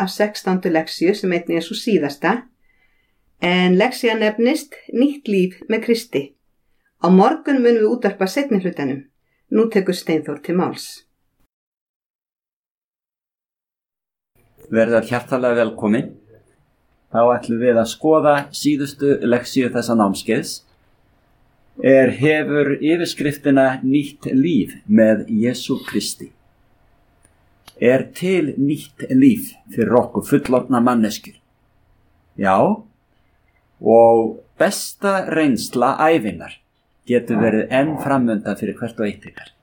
af 16. leksíu sem einnig svo síðasta, en leksían nefnist Nýtt líf með Kristi. Á morgun munum við útvarpa seinni hlutanum. Nú tekur Steinþór til máls. Verða hjartalega velkomin. Þá ætlum við að skoða síðustu leksíu þessa námskeiðs. Hefur yfirskriftina Nýtt líf með Jesú Kristi. Til nýtt líf fyrir okkur fullorðna manneskjur? Já, og besta reynsla ævinnar getur verið enn framundan fyrir hvert og eitt ykkar.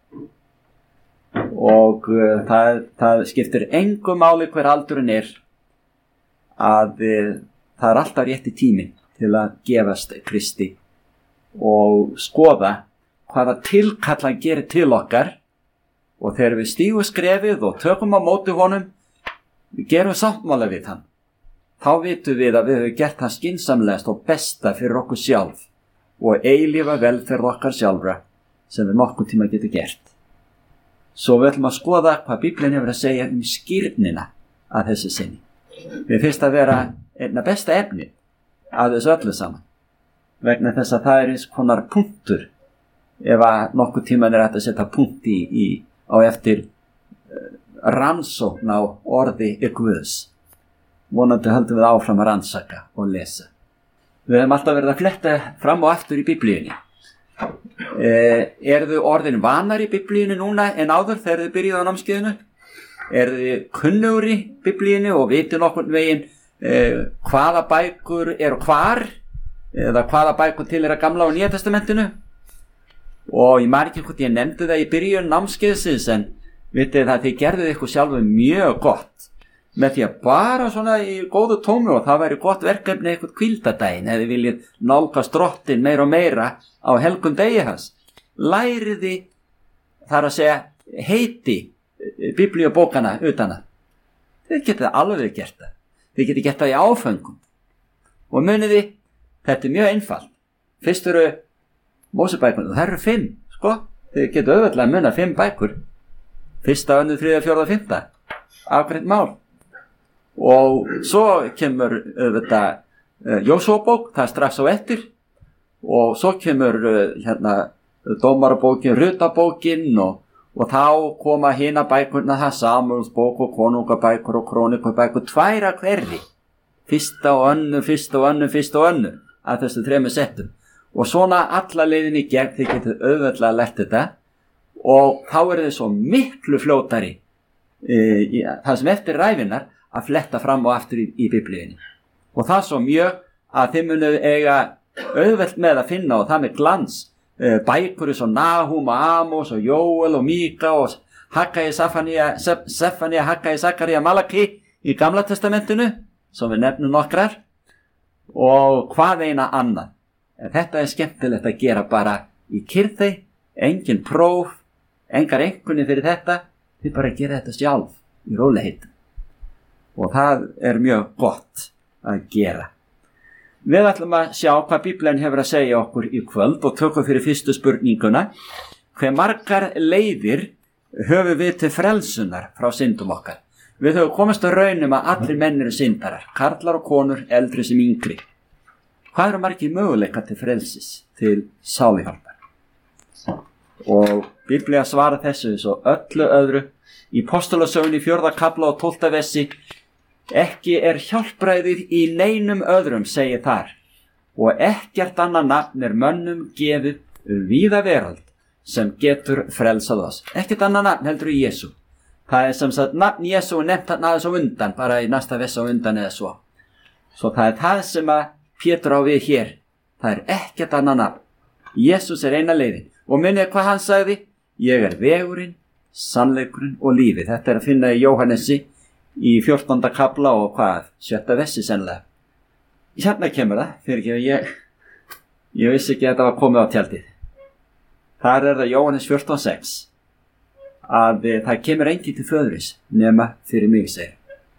Og það skiptir engu máli hver aldurinn að það alltaf rétti tíminn til að gefast Kristi og skoða hvaða tilkall hann gerir til okkar, og þegar við stígum skrefið og tökum á móti honum, við gerum sáttmála við hann, þá vitum við að við höfum gert hann skynsamlegast og besta fyrir okkur sjálf og eilífa velferð okkar sjálfra sem við nokkuð tíma getum gert. Svo við ætlum að skoða hvað Biblían hefur að segja skírnina að þessu sinni. Við finnst að vera einna besta efni að þessu öllu saman, vegna þess að það eins konar punktur, ef að nokkuð tíman hægt að setja punkt á eftir rannsókn á orði Guðs. Vonandi höldum við áfram að rannsaka og lesa. Við höfum alltaf verið að fletta fram og aftur í Biblíunni. Þau orðin vanar í Biblíunni núna en áður þegar þið byrjuðu á námskeiðinu? Þið kunnugri í Biblíunni og vitið nokkurn veginn hvaða bækur eru hvar, eða hvaða bækur til að Gamla og Nýja testamentinu? Og ég man ekki hvort ég nefndi það í byrjun námskeiðsins, en vitið að þið gerðuð ykkur sjálfu mjög gott með því að bara svona í góðu tómi, og það væri gott verkefni eitthvað hvíldardaginn eða viljið nálgast Drottinn meira og meira á helgum degi hans. Læriði, þar að segja, heiti biblíubókana utan að. Þið getið alveg gert það. Þið getið gert það í áföngum. Og muniði, þetta mjög einfalt. Fyrst eru Mósebækurnar, það eru 5, sko. Þið getið auðvitað muna 5 bækur. 1., 2., 3., 4., 5. Afgreitt mál. Og svo kemur auðvitað Jósúabók, það strax á eftir. Og svo kemur Dómarabókin, Rutabókin, og þá koma hina bækurna, það Samúelsbók og Konungabækur og Krónikabækur, 2 af hverri. 1. og 2., 1. og 2., 1. og 2. að þessu 3 settum. Og svona alla leiðinni gegn, þið getið auðvitað lært þetta, og þá þið svo miklu fljótari það sem eftir ræfinnar að fletta fram og aftur í Biblíunni. Og það svo mjög að þið munið eiga auðvelt með að finna, og það með glans, bækur eins og Nahum og Amos og Jóel og Míka og Haggai, Sefania, Haggai, Sakaría, Malaki í Gamla testamentinu, sem við nefnum nokkrar, og hvað eina annað. Þetta skemmtilegt að gera bara í kyrrþey, engin próf, engar einkunni fyrir þetta, þið bara gera þetta sjálf í rólegheitum. Og það mjög gott að gera. Við ætlum að sjá hvað Biblían hefur að segja okkur í kvöld og tökum fyrir fyrstu spurninguna. Hve margar leiðir höfum við til frelsunar frá syndum okkar? Við höfum komist að raunum að allir menn eru syndarar, karlar og konur, eldri sem yngri. Hvað eru margir möguleika til frelsis, til sáluhjálpar? Og Biblía svarar þessu svo öllu öðru í Postulasögunni 4. kafla og 12. versi. Ekki hjálpræðið í neinum öðrum, segir þar, og ekkert annað nafn mönnum gefið víða veröld sem getur frelsað oss. Ekkert annað nafn heldur í Jesú. Það sem sagt nafn Jesú nefnt hann aðeins á undan, bara í næsta versi á undan eða svo. Svo það það sem að Pétur á við hér. Það ekkert annað nafn. Jesús eina leiðin. Og minnið hvað hann sagði? Ég vegurinn, sannleikurinn og lífið. Þetta að finna í Jóhannesi í 14. kafla og 7. versi sennilega. Hérna kemur það, fyrir ekki, ég vissi ekki að þetta var komið á tjaldið. Þar það Jóhannes 14:6, að það kemur enginn til föðuris nema fyrir mig, segir.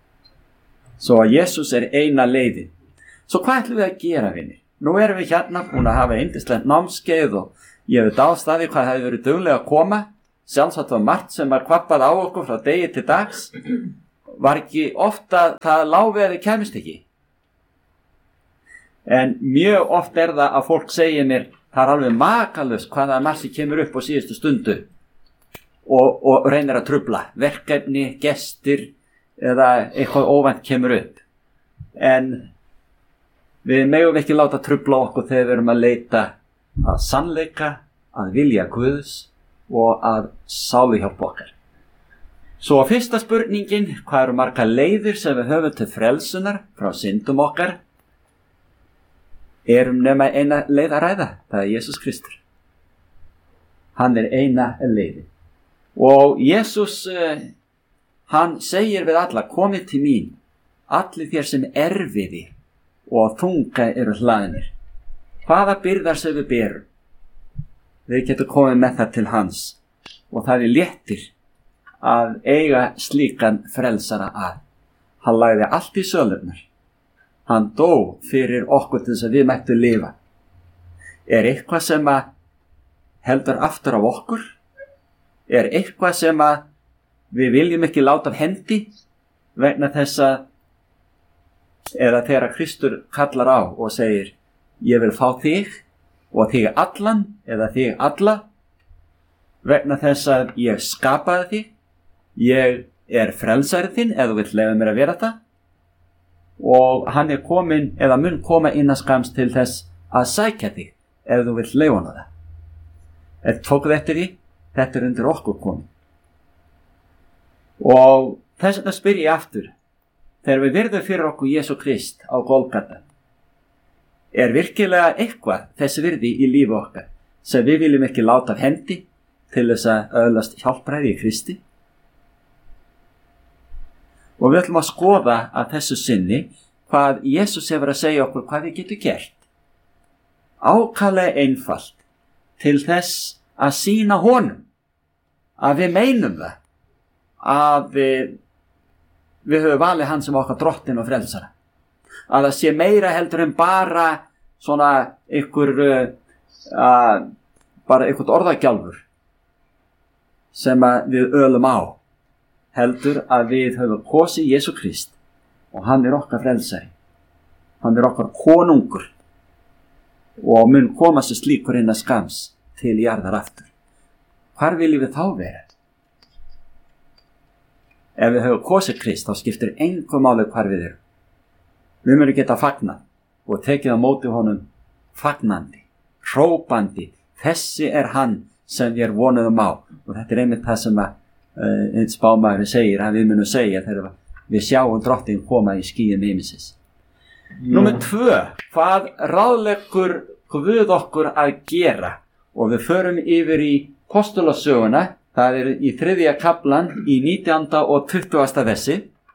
Svo að Jesús eina leiðin. Svo hvað ætlum við að gera, vinir? Nú erum við hérna búin að hafa yndislegt námskeið og ég hef dástaði hvað hefði verið duglega að koma. Sjálfsagt var margt sem var kvappað á okkur frá degi til dags. var ekki ofta það láfi að þið kæmist ekki. En mjög oft það að fólk segir mér, það alveg makalust hvaða massi kemur upp á síðustu stundu og reynir að trufla. Verkefni, gestir eða eitthvað óvænt kemur upp. En við megum ekki láta trufla okkur þegar við erum að leita að sannleika, að vilja Guðs og að sáluhjálpa okkar. Svo fyrsta spurningin, hvað eru margar leiðir sem við höfum til frelsunar frá syndum okkar? Nema eina leið að ræða, það Jesús Kristur. Hann eina leiði. Og Jesús, hann segir við alla, komið til mín, allir þér sem erfiði og þunga eru hlaðnir. Hvaða byrðar sem við berum? Við getum komið með það til hans og það léttir að eiga slíkan frelsara að. Hann lagði allt í sölurnar. Hann dó fyrir okkur til þess að við mættum lifa. Eitthvað sem að heldur aftur af okkur? Eitthvað sem að við viljum ekki láta af hendi vegna þess að eða þegar Kristur kallar á og segir ég vil fá þig og þig allan eða þig alla vegna þess að ég skapaði þig, ég frelsari þinn eða þú vill leyfa mér að vera það og hann komin eða mun koma innan skams til þess að sækja þig ef þú vill leyfa hana það. Tókuð eftir því? Þetta undir okkur komin. Og þess vegna spyr ég aftur, þegar við virðum fyrir okkur Jesú Krist á Golgata, virkilega eitthvað þess virði í lífi okkar sem við viljum ekki láta af hendi til þess að öðlast hjálpræði í Kristi? Og við ætlum að skoða að þessu sinni hvað Jesús hefur að segja okkur hvað við getum gert. Ákaflega einfalt til þess að sýna honum að við meinum það að við höfum valið hann sem okkar drottin og frelsara. Að það sé meira heldur en bara svona bara einhvern orðagjálfur sem að við ölum á. Heldur að við höfum kosið Jesú Krist og hann okkar frelsari. Hann okkar konungur og mun koma sér slíkur innan skams til jarðar aftur. Hvar viljum við þá vera? Ef við höfum kosið Krist þá skiptir engu máli hvar við erum. Við munum geta fagnað og tekið á móti honum fagnandi, hrópandi. Þessi hann sem við vonuðum á og þetta einmitt það sem að einn spámaður segir að við munum segja þegar við sjáum drottin koma í skýjum himinsins. Númer 2, hvað ráðleggur Guð okkur að gera? Og við förum yfir í Postulasöguna, það í 3. kaflan í 19. og 20. versi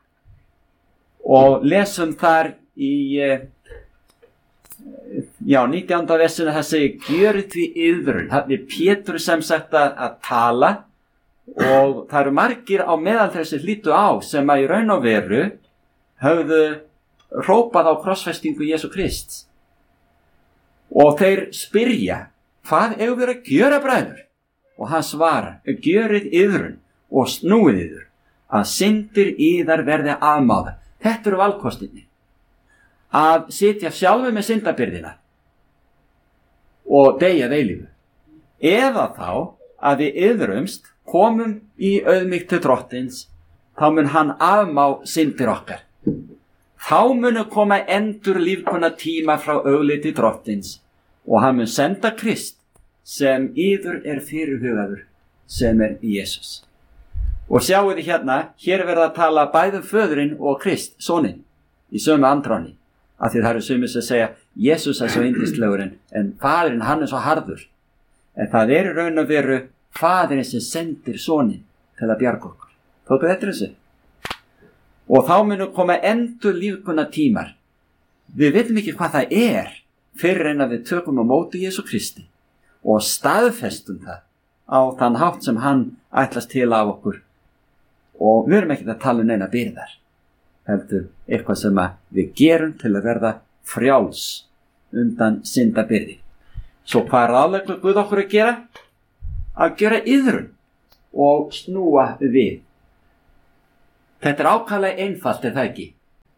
og lesum þar í 19. versinu það segir gjörið því iðrun. Það Pétur sem sagt að tala og það eru margir á meðal þessi hlýtu á sem að í raun og veru höfðu hrópað á krossfestingu Jesú Krist og þeir spyrja hvað eigum við að gera bræður? Og hann svarar, gjörið iðrun og snúið yður að syndir yðar verði afmáðar. Þetta eru valkostinni að sitja sjálfu með syndabyrðina og deyja eilífu eða þá að við iðrumst komum í auðmýkt til drottins, þá mun hann afmá syndir okkar. Þá munu koma endur lífkona tíma frá augliti drottins og hann mun senda Krist sem yður fyrirhugaður sem Jesús. Og sjáu þið hérna, hér verða að tala bæði föðurinn og Krist, soninn, í sömu andráni. Af því það eru sumir sem segja, Jesús svo yndislegur en faðurinn hann svo harður. En það í raun og veru faðurinn sem sendir soninn til að bjarga okkur. Tókuð eftir þessu? Og þá munu koma endur lífkunna tímar. Við veitum ekki hvað það fyrir en að við tökum á móti Jesú Kristi og staðfestum það á þann hátt sem hann ætlast til af okkur. Og við erum ekki að tala neina byrðar. Heldur eitthvað sem við gerum til að verða frjáls undan syndabyrði. Svo hvað ráðleggur Guð okkur að gera? Að gera iðrun og snúa við Þetta ákaflega einfalt, það ekki?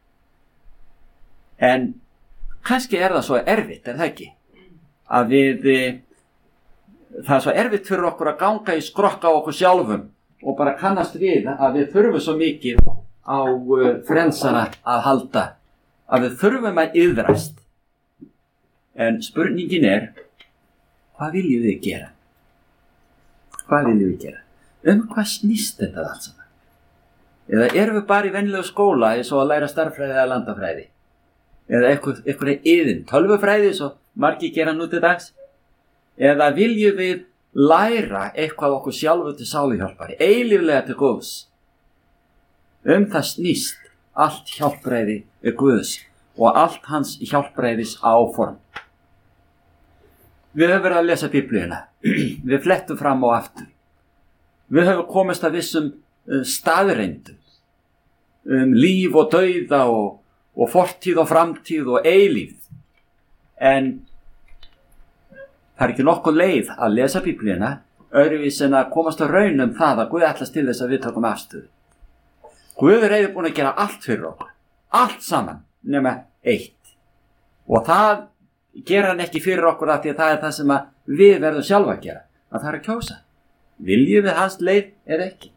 En kannski það svo erfitt, það ekki? Að það svo erfitt fyrir okkur að ganga í skrokka á okkur sjálfum og bara kannast við að við þurfum svo mikið á frelsara að halda, að við þurfum að iðrast. En spurningin hvað viljum við gera? Hvað viljum við gera? Hvað snýst þetta allt saman? Eða erum við bara í venjulegu skóla eins og að læra stærðfræði eða landafræði? Eða einhverja iðin, tölvufræði svo margir gera nú til dags? Eða viljum við læra eitthvað okkur sjálfu til sáluhjálpari, eilíflega til Guðs? Það snýst allt hjálpræði Guðs og allt hans hjálpræðis áform. Við höfum verið að lesa Biblíuna, við flettum fram og aftur. Við höfum komist að vissum staðreindum, líf og dauða og fortíð og framtíð og eilífð. En það ekki nokkuð leið að lesa Biblíuna öðruvís en að komast að raun það að Guð ætlast til þess að við tökum afstöðu. Guð reiðubúinn að gera allt fyrir okkur, allt saman nema eitt. Og það gera hann ekki fyrir okkur af því að það það sem við verðum sjálfa að gera, að það að kjósa. Viljum við hans leið eða ekki?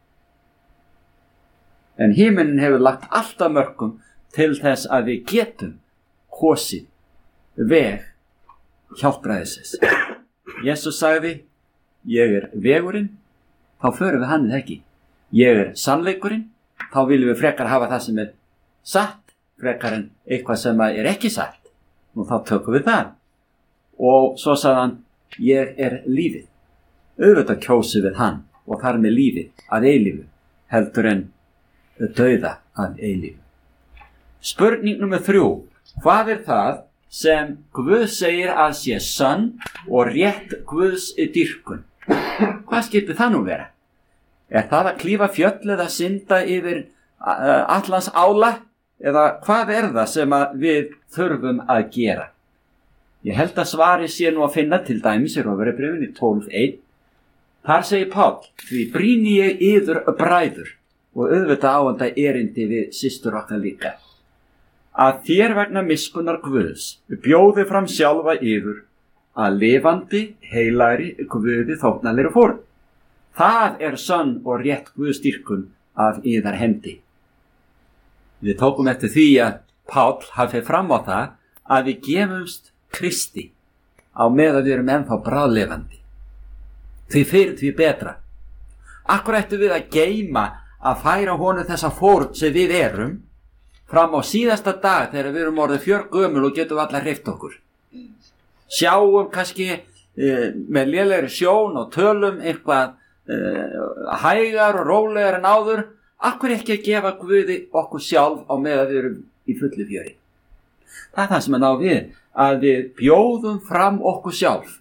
En himinin hefur lagt allt af mörkum til þess að við getum kosið veg hjálpræðisins. Jesus sagði, ég vegurinn, þá förum við hann eða ekki. Ég sannleikurinn, þá viljum við frekar hafa það sem satt, frekar en eitthvað sem ekki satt. Nú þá tökum við það. Og svo sagði hann, ég lífið. Auðvitað kjósum við hann og þar með lífið að eilífu heldur en dauða að eilífu. Spurning númer 3. Hvað það sem Guð segir að sé sönn og rétt Guðs dýrkun? Hvað skyldi það nú vera? Það að klífa fjöll eða synda yfir allans ála? Eða hvað það sem við þurfum að gera? Ég held að svari sé nú að finna til dæmis í Rómverjabréfinu 12:1. Þar segir Páll, því brýni ég yður bræður, og auðvitað áanda erindi við systur okkar líka, að þér vegna miskunnar Guðs bjóði fram sjálfa yður að lifandi, heilagri Guði þóknanlegri fórn. Það sönn og rétt Guðs dýrkun af yðar hendi. Við tókum eftir því að Páll hafi fram á það að við gefumst Kristi á meðan við erum ennþá bráðlifandi. Því fyrir því betra. Akkur ættum við að geyma að færa honum þessa fórn sem við erum fram á síðasta dag þegar við erum orðið fjörgömul og getum allar hreyft okkur. Sjáum kannski með lélegri sjón og tölum eitthvað hægar og rólegar en áður. Akkur ekki að gefa Guði okkur sjálf á meðan við erum í fullu fjöri. Það það sem ná við, að við bjóðum fram okkur sjálf.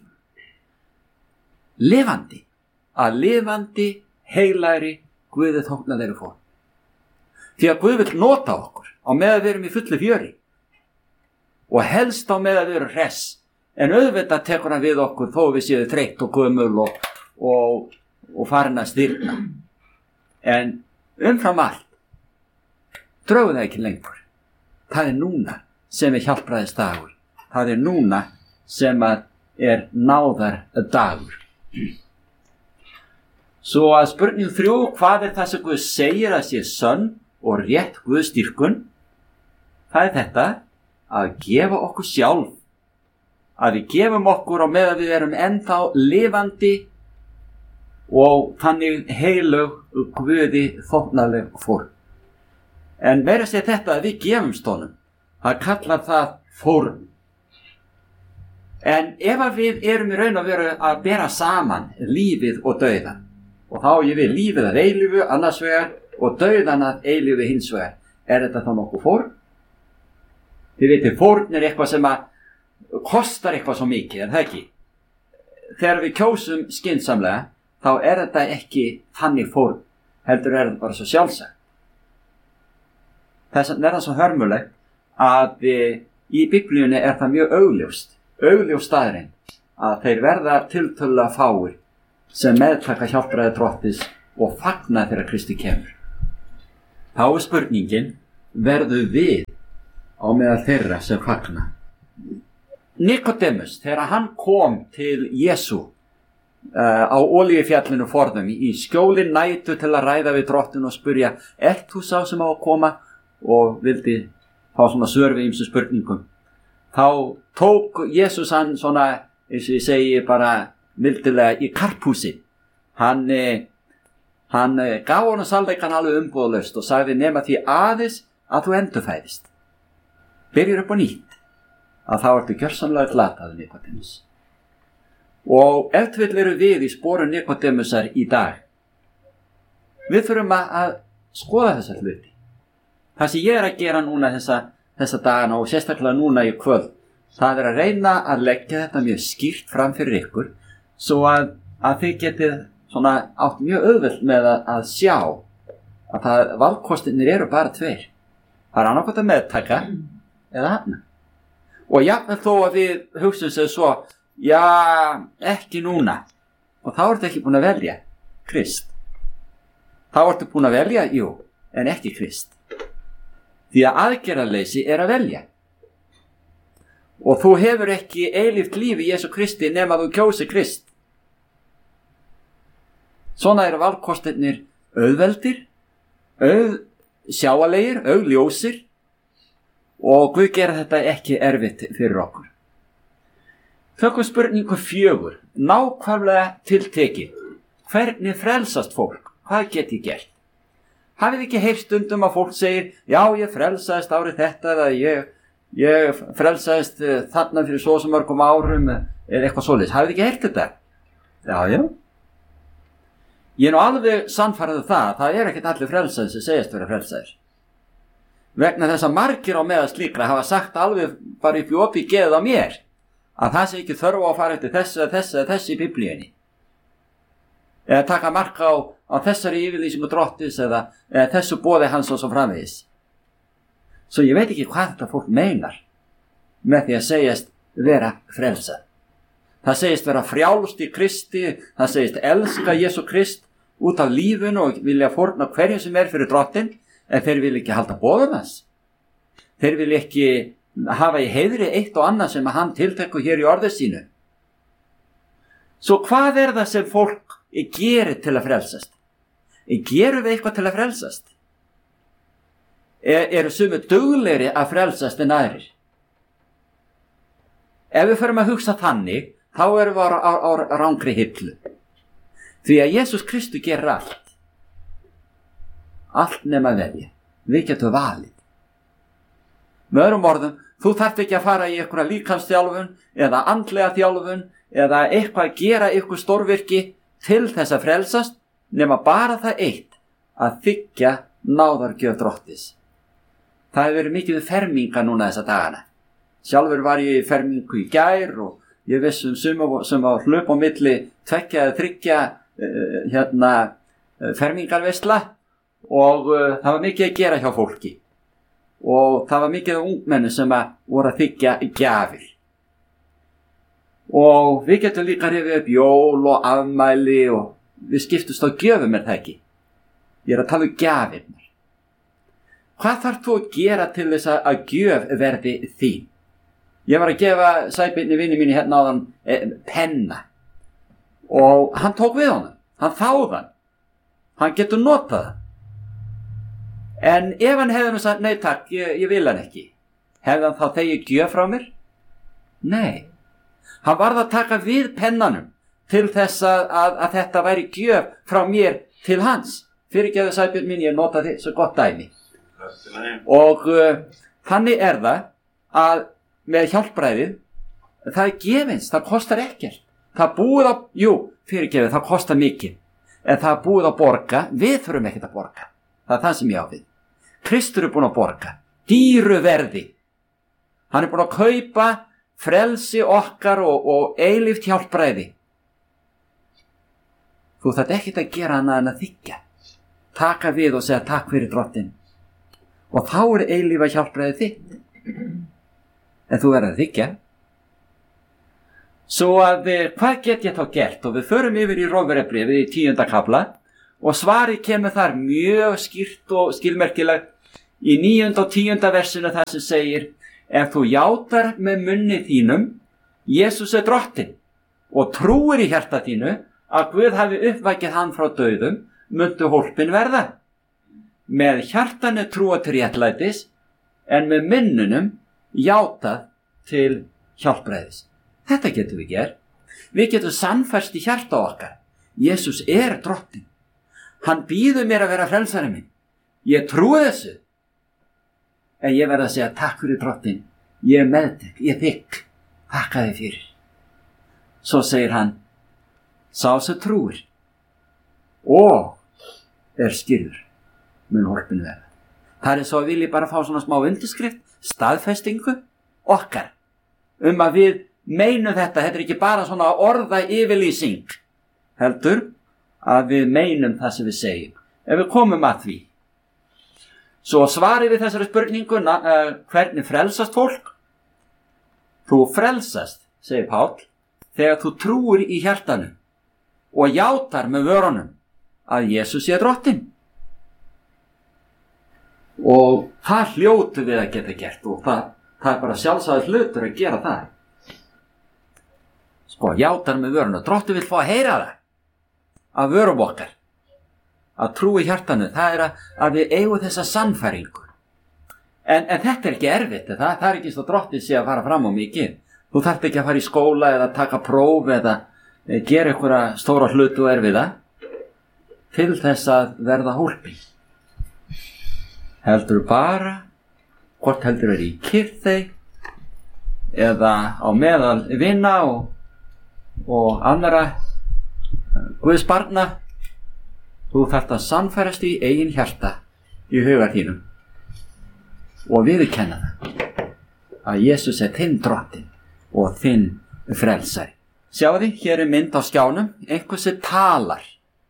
Lifandi, að lifandi, heilagri Guði þóknanlegri fórn. Því að Guð vill nota okkur á meðan við erum í fullu fjöri og helst á meðan við erum hress, en auðvitað tekur hann við okkur þó við séum þreytt og gömul og farin að stirna. En umfram allt, drögu það ekki lengur. Það núna sem hjálpræðis dagur. Það núna sem náðar dagur. Svo að spurning 3, hvað það sem Guð segir að sé sönn og rétt Guðs dýrkun? Það þetta að gefa okkur sjálf. Að við gefum okkur á meðan við erum ennþá lifandi og þannig heilög Guði þóknanleg fórn. En meira sé þetta að við gefumst honum. Það kallar það fórn. En ef við erum í raun og veru að bera saman lífið og dauðan, og þá ég við lífið að eilífu annars vegar og dauðan að eilífu hins vegar, þetta þá nokkuð fórn? Þið veitir, fórn eitthvað sem kostar eitthvað svo mikið, það ekki? Þegar við kjósum skynsamlega, þá þetta ekki þannig fórn, heldur þetta bara svo sjálfsagt. Þess vegna það svo hörmulegt að í Biblíunni það mjög augljóst staðurinn að þeir verða tiltölulega fáir sem meðtaka hjálpræði Drottins og fagna þegar Kristi kemur. Þá er spurningin, verður við á meðal þeirra sem fagna? Nikodemus, þegar hann kom til Jesú á Olíufjallinu forðum í skjóli nætu til að ræða við drottinn og spurja, ert þú sá sem á að koma? Og vildi fá svona svör við ýmsum spurningum. Þá tók Jesús hann svona, eins og ég segi bara mildilega, í karphúsi. Hann gaf honum sannleikann alveg umbúðalaust og sagði, nema því aðeins að þú endurfæðist, byrjur upp á nýtt, að þá ertu gjörsamlega glataður, Nikodemus. Og ef til vill eru við í sporum Nikodemusar í dag. Við þurfum að skoða þessa hluti. Það sem ég er að gera núna þessa dagana og sérstaklega núna í kvöld, það er að reyna að leggja þetta mjög skýrt fram fyrir ykkur, svo að þið getið svona átt mjög auðvelt með að sjá að valkostirnir eru bara tveir. Það er annarkvæmt að meðtaka eða hafna. Og jafnvel þó að við hugsum sér svo, já, ekki núna. Og þá ertu ekki búin að velja Krist. Þá ertu búin að velja, jú, en ekki Krist. Því að aðgerðarleysi er að velja. Og þú hefur ekki eilíft líf í Jesú Kristi nema þú kjósi Krist. Svona eru valkostirnir auðveldir, auðsjáalegir, augljósir og Guð gera þetta ekki erfitt fyrir okkur. Tökum spurningu 4, nákvæmlega tiltekið. Hvernig frelsast fólk? Hvað get ég gert? Hafið ekki heyrt stundum að fólk segir, já, ég frelsaðist árið þetta eða ég frelsaðist þarna fyrir svo sem mörgum árum eða eitthvað svoleiðis. Hafið ekki heyrt þetta? Já. Ég er nú alveg sannfærður það er ekkert allir frelsaðir sem segjast vera frelsaðir. Vegna þess að margir á meðal slíkra hafa sagt alveg bara upp í opið geðið á mér að það sé ekki þörf á að fara eftir þessi í biblíunni. Eða taka mark á þessari yfirlýsingu Drottins eða þessu boði hans og svo framvegis. Svo ég veit ekki hvað þetta fólk meinar með því að segjast vera frelsað. Það segist vera frjálst í Kristi, það segist elska Jesú Krist út af lífinu og vilja fórna hverju sem fyrir Drottinn, en þeir vilja ekki halda boðum hans. Þeir vilja ekki hafa í heiðri eitt og annað sem hann tiltekur hér í orði sínu. Svo hvað er það sem fólk gerir til að frelsast? Gerum við eitthvað til að frelsast? Eru sumir duglegri að frelsast en aðrir? Ef við förum að hugsa þannig, þá erum við á rangri hillu. Því að Jesús Kristur gerir allt. Allt nema velja. Við getum valið. Með öðrum orðum, þú þarft ekki að fara í einhverja líkamsþjálfun eða andlega þjálfun eða eitthvað að gera eitthvað stórvirki til þess að frelsast, nema bara það eitt að þiggja náðargjöf Drottins. Það hefur verið mikið ferminga núna þessa dagana. Sjálfur var ég í fermingu í gær og ég viss sem að hlaupa á milli 2 eða 3 fermingarveisla og það var mikið að gera hjá fólki. Og það var mikið af ungmenni sem að voru að þiggja gjafir. Og við getum líka rifið upp jól og afmæli og við skiptumst á gjöfum það ekki. Ég er að tala gjafirnar. Hvað þarf þú að gera til þess að gjöf verði þín? Ég var að gefa Sæbirni vini mínu hérna áðan penna og hann tók við honum. Hann þáði hann. Hann getur notað það. En ef hann hefði nú sagt, nei takk, ég vil hann ekki, hefði hann þá þegið gjöf frá mér? Nei. Hann varð að taka við pennanum til þess að þetta væri gjöf frá mér til hans. Fyrirgefðu Sæbjörn mín, ég nota þið svo gott dæmi. Og þannig er það að með hjálpræðið, það er gefins, það kostar ekkert. Það búið á, fyrirgefðu, það kostar mikið. En það búið að borga, við þurfum ekkert að borga. Það er það sem ég á við. Kristur er búin að borga, dýru verði. Hann er búin að kaupa frelsi okkar og eilíft hjálpræði. Þú þarft ekkert að gera annað en að þiggja. Taka við og segja takk fyrir Drottinn. Og þá er eilífa hjálpræði þitt. En þú verður að þiggja. Svo að hvað get ég þá gert? Og við förum yfir í Rómverjabréfið í 10. kafla Og svarið kemur þar mjög skýrt og skilmerkilegt í 9. og 10. versinu þar sem segir: ef þú játar með munni þínum Jesús er drottinn og trúir í hjarta þínu að Guð hafi uppvækið hann frá dauðum, muntu hólpin verða. Með hjartanu trúa til réttlætis, en með munnunum játað til hjálpræðis. Þetta getum við gert. Við getum sannfærst í hjarta okkar: Jesús er drottinn. Hann býður mér að vera frelsari minn. Ég trúi þessu. En ég verð að segja: takk fyrir drottinn. Ég er meðtek, ég þykk. Þakka þig fyrir. Svo segir hann: sá sem trúir og er skýrður mun hólpin verða. Það er eins og að vilja bara fá svona smá undirskrift, staðfestingu okkar að við meinum þetta. Þetta er ekki bara svona orða yfirlýsing, heldur að við meinum það sem við segjum. Ef við komum að því, svo svarið við þessari spurningu, hvernig frelsast fólk? Þú frelsast, segir Páll, þegar þú trúir í hjartanu og játar með vörunum að Jesús sé drottinn. Og það hljótu við að geta gert, og það er bara sjálfsagður hlutur að gera það. Sko, játar með vörunum. Drottinn vill fá að heyra það af vörum okkar. Að trúi hjartanu, það er að við eigum þessa sannfæringu. En þetta er ekki erfitt, það er ekki svo drottinn sé að fara fram á mikið. Þú þarft ekki að fara í skóla eða taka próf eða gera einhverja stóra hluti og erfiða til þess að verða hólpin. Heldur bara, hvort heldur í kyrþey eða á meðal vina og annara Guðs barna, þú þarft að sannfærast í eigin hjarta í huga þínum og viðurkenna það að Jesús er þinn drottinn og þinn frelsari. Sjáðu, hér er mynd á skjánum, einhver sem talar,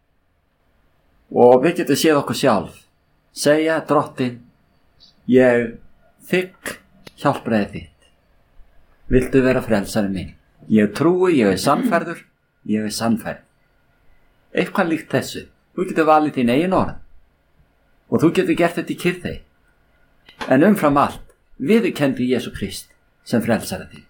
og við getum séð okkur sjálf segja: drottinn, ég þykk hjálpræði þitt. Viltu vera frelsari minn? Ég trúi, ég er sannfærður, ég er sannfærð. Eitthvað líkt þessu. Þú getur valið þín eigin orð og þú getur gert þetta í kyrþey. En umfram allt, viðurkenndi Jesú Krist sem frelsari þín.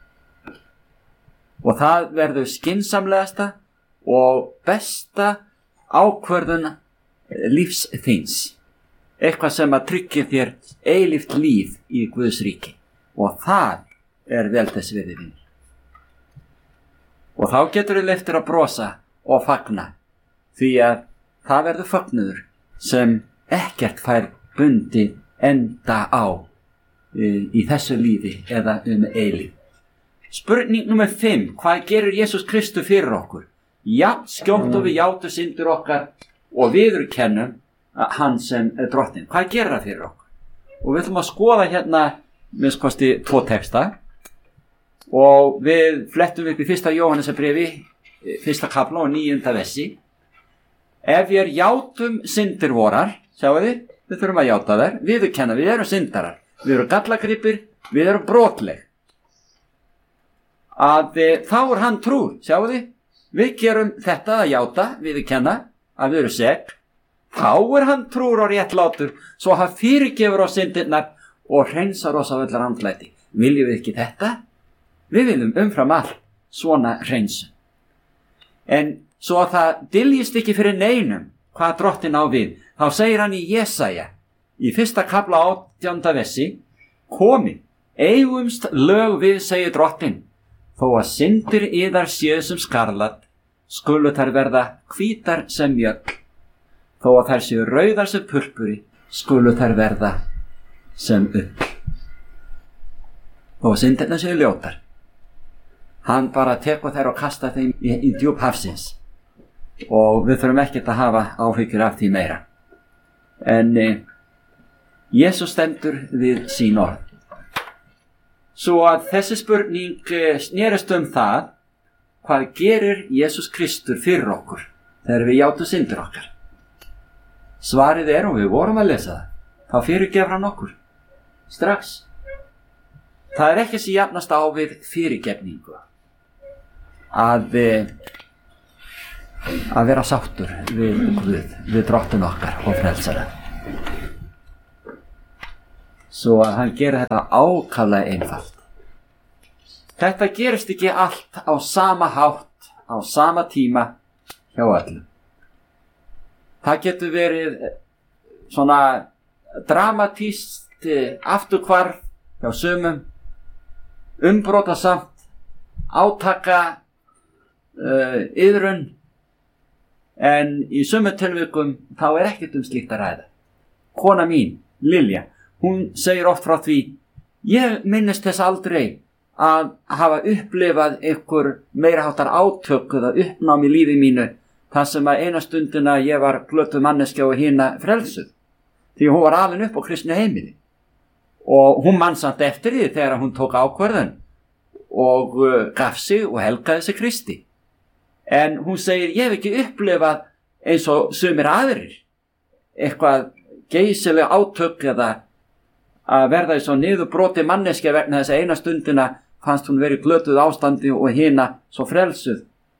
Og það verður skynsamlegasta og besta ákvörðun lífs þíns. Eitthvað sem að tryggja þér eilíft líf í Guðs ríki. Og það er vel þess virði, vinur. Og þá getur við leyft þér að brosa og fagna, því að það verður fagnuður sem ekkert fær bundið enda á í þessu lífi eða eilíf. Spurning nummer 5. Hvað gerir Jesús Kristur fyrir okkur? Já, skjótt og við játum syndir okkar og viðurkennum hann sem er drottinn. Hvað gerir það fyrir okkur? Og við ætlum að skoða hérna með skosti 2 texta og við flettum upp í 1. Jóhannesarbréfi 1. kapla og 9. versi. Ef við játum syndir vorar, sjáu þið, við þurfum að játa þær, viðurkenna, við erum syndarar, við erum gallagripir, við erum brotleg. Þá er hann trúr, sjáu þið, við gerum þetta að játa, viðurkenna, að við erum sek, þá er hann trúr og réttlátur, svo hann fyrirgefur á syndirnar og hreinsar oss af öllar andlæti. Viljum við ekki þetta? Við viljum umfram allt svona hreinsun. En svo að það dyljist ekki fyrir neinum hvað drottinn á við, þá segir hann í Jesaja, í 1. kapla 18. versi: komi, eigumst lög við, segir drottinn, þó að syndir yðar séu sem skarlat, skulu þær verða hvítar sem mjöll, þó að þær séu rauðar sem purpuri, skulu þær verða sem ull. Þó að syndirnar séu ljótar, hann bara tekur þær og kasta þeim í djúp hafsins, og við þurfum ekkert að hafa áhyggjur af því meira. En Jesús stendur við sín orð. Svo að þessi spurning snerist það, hvað gerir Jesús Kristur fyrir okkur þegar við játum syndir okkar? Svarið er, og við vorum að lesa það, þá fyrirgefur hann okkur strax. Það er ekki sem jafnast á við fyrirgefningu, að að vera sáttur við Guð, við drottinn okkar og frelsara. Svo að hann gerir þetta ákaflega einfalt. Þetta gerist ekki allt á sama hátt, á sama tíma hjá öllum. Það getur verið svona dramatískt afturhvarf hjá sumum, umbrotasamt, átaka iðrun, en í sumum tilvikum þá ekkert slíkt að ræða. Kona mín, Lilja, hún segir oft frá því, ég minnist þess aldrei að hafa upplifað ykkur meiriháttar átök eða uppnám í lífi mínu, þar sem að eina stundina ég var glötuð manneskja og hina frelsuð, því hún var alin upp á kristnu heimili. Og hún man samt eftir því þegar hún tók ákvörðun og gaf sig og helgaði sig Kristi. En hún segir, ég hef ekki upplifað eins og sumir aðrir, eitthvað geysileg átök eða að verða í svo niðurbroti manneskja vegna þess að eina stundina fannst hún verið glötuð ástandi og hina svo frelsuð.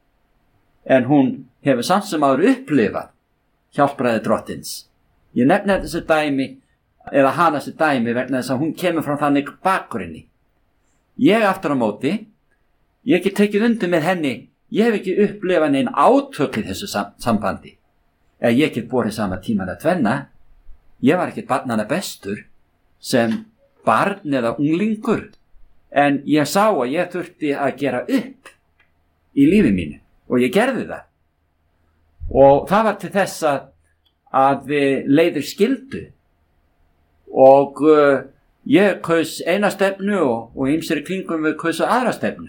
En hún hefur samt sem áður upplifað hjálpræði drottins. Ég nefni þessi dæmi, eða hana þessi dæmi vegna þess að hún kemur frá þannig bakgrunni. Ég aftur á móti, ég hef ekki tekið undir með henni, ég hef ekki upplifað neinn átök í þessu sambandi. Ég hef ekki borið sama tíman að tvenna, ég var ekki barnanna bestur sem barn eða unglingur, en ég sá að ég þurfti að gera upp í lífi mínu og ég gerði það. Og það var til þess að við leiðir skildu og ég kaus eina stefnu og ýmsir í kringum við kausu aðra stefnu.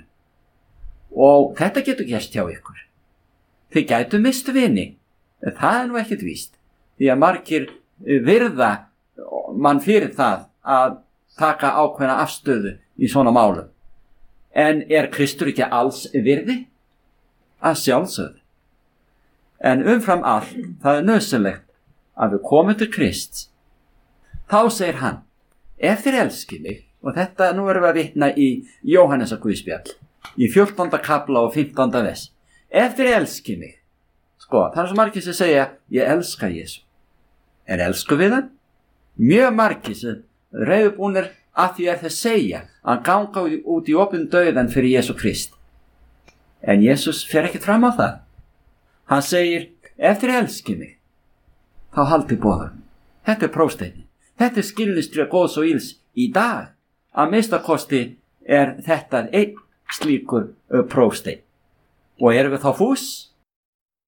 Og þetta getur gerst hjá ykkur. Þið gætu mist vini, en það er nú ekkert víst, því að margir virða mann fyrir það að taka ákveðna afstöðu í svona málum. En Kristur ekki alls virði? Að sjálfsögðu. En umfram allt, það er nauðsynlegt að við komum til Krists. Þá segir hann, ef þér elskið mig, og þetta nú erum við að vitna í Jóhannesar Guðspjall, í 14. kapla og 15. vers. Ef þér elskið mig, það er svo margir sem segja, ég elska Jesú. En elsku við hann? Mjög margir sem reiðubúnir að því þess segja að ganga út í opinn dauðan fyrir Jesú Krist. En Jesús fer ekki fram á það. Hann segir, ef þér elskið mig, þá haldið boðum. Þetta er prófsteininn. Þetta er skilnistría góðs og ills í dag. Að minnstakosti er þetta einn slíkur prófsteinn. Og erum við þá fús?